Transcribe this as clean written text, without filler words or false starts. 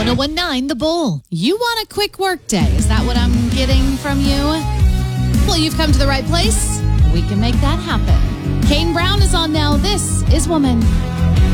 1019 The Bull. You want a quick work day? Is that what I'm getting from you? Well, you've come to the right place. We can make that happen. Kane Brown is on now. This is Woman.